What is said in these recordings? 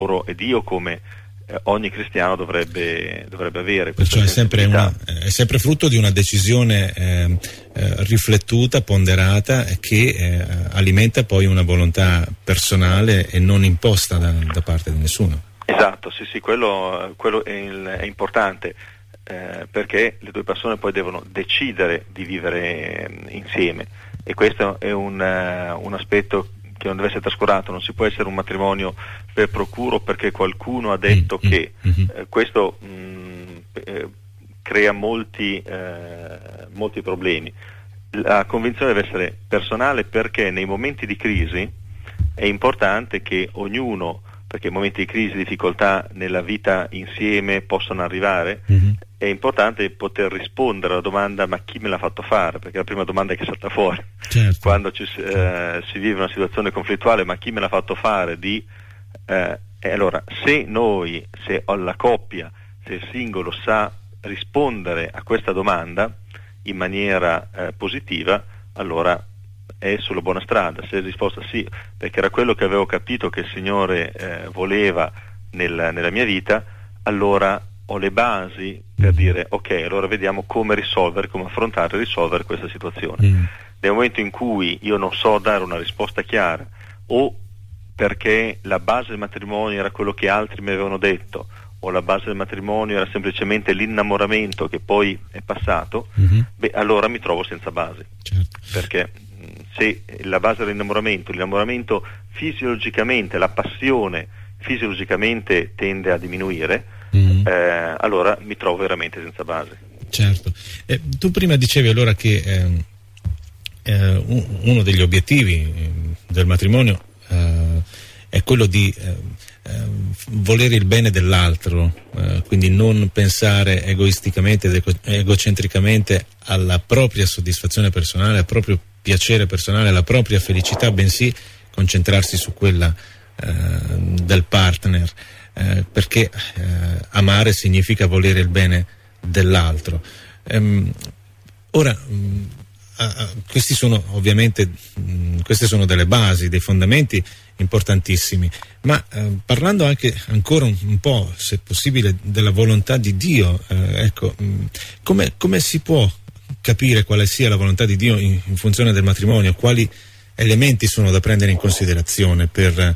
loro e Dio, come ogni cristiano dovrebbe avere. Perciò è sempre frutto di una decisione riflettuta, ponderata, che alimenta poi una volontà personale e non imposta da parte di nessuno. Esatto, sì, quello è importante, perché le due persone poi devono decidere di vivere insieme, e questo è un aspetto che non deve essere trascurato. Non si può essere un matrimonio per procuro perché qualcuno ha detto che questo crea molti problemi. La convinzione deve essere personale, perché nei momenti di crisi è importante che ognuno, perché i momenti di crisi, difficoltà nella vita insieme possono arrivare, è importante poter rispondere alla domanda: ma chi me l'ha fatto fare? Perché la prima domanda che salta fuori, certo, quando si vive una situazione conflittuale: ma chi me l'ha fatto fare? E allora, se la coppia, se il singolo sa rispondere a questa domanda in maniera positiva, allora è sulla buona strada. Se la risposta sì, perché era quello che avevo capito che il Signore voleva nella mia vita, allora ho le basi per dire: ok, allora vediamo come affrontare e risolvere questa situazione. Nel momento in cui io non so dare una risposta chiara, o perché la base del matrimonio era quello che altri mi avevano detto, o la base del matrimonio era semplicemente l'innamoramento che poi è passato, allora mi trovo senza base. Certo. Perché se la base l'innamoramento fisiologicamente, la passione fisiologicamente tende a diminuire, allora mi trovo veramente senza base. Certo. Tu prima dicevi allora che uno degli obiettivi del matrimonio è quello di volere il bene dell'altro, quindi non pensare egoisticamente ed egocentricamente alla propria soddisfazione personale, al proprio piacere personale, alla propria felicità, bensì concentrarsi su quella del partner, perché amare significa volere il bene dell'altro. Ora, questi sono ovviamente queste sono delle basi, dei fondamenti importantissimi, ma parlando anche ancora un po', se possibile, della volontà di Dio, come si può capire quale sia la volontà di Dio in funzione del matrimonio? Quali elementi sono da prendere in considerazione per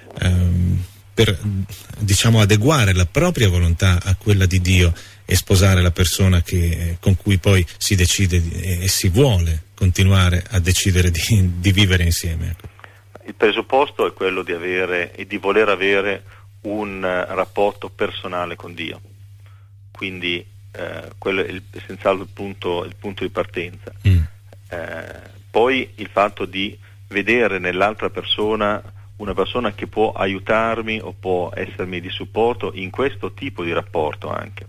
diciamo adeguare la propria volontà a quella di Dio e sposare la persona con cui poi si decide e si vuole continuare a decidere di vivere insieme? Il presupposto è quello di avere e di voler avere un rapporto personale con Dio, quindi quello è senz'altro il punto di partenza. Poi il fatto di vedere nell'altra persona una persona che può aiutarmi o può essermi di supporto in questo tipo di rapporto anche.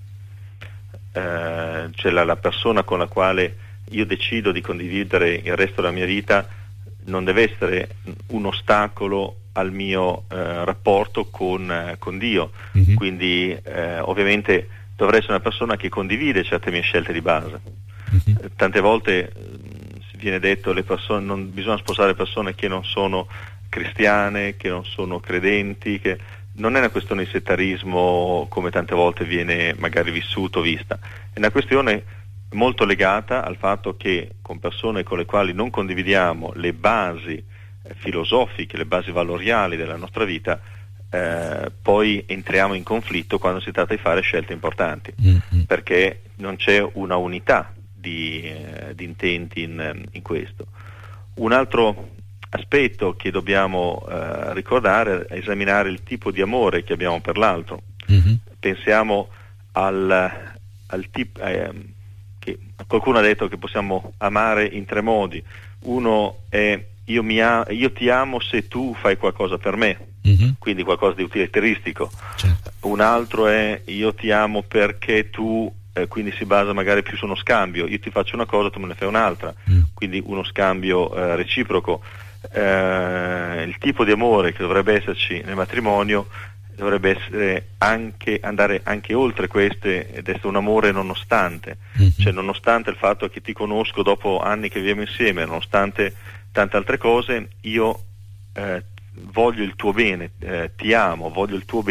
Cioè la persona con la quale io decido di condividere il resto della mia vita non deve essere un ostacolo al mio rapporto con Dio. Quindi ovviamente dovrei essere una persona che condivide certe mie scelte di base. Tante volte viene detto non bisogna sposare persone che non sono cristiane, che non sono credenti, che non è una questione di settarismo come tante volte viene magari vista, è una questione molto legata al fatto che con persone con le quali non condividiamo le basi filosofiche, le basi valoriali della nostra vita, poi entriamo in conflitto quando si tratta di fare scelte importanti, perché non c'è una unità di intenti in questo. Un altro aspetto che dobbiamo ricordare è esaminare il tipo di amore che abbiamo per l'altro. Pensiamo al tipo che qualcuno ha detto che possiamo amare in 3 modi. Uno è io ti amo se tu fai qualcosa per me, quindi qualcosa di utilitaristico. Certo. Un altro è io ti amo perché tu, quindi si basa magari più su uno scambio, io ti faccio una cosa, tu me ne fai un'altra, quindi uno scambio reciproco. Il tipo di amore che dovrebbe esserci nel matrimonio dovrebbe essere andare anche oltre queste ed essere un amore nonostante, cioè nonostante il fatto che ti conosco dopo anni che viviamo insieme, nonostante tante altre cose, io voglio il tuo bene, ti amo, voglio il tuo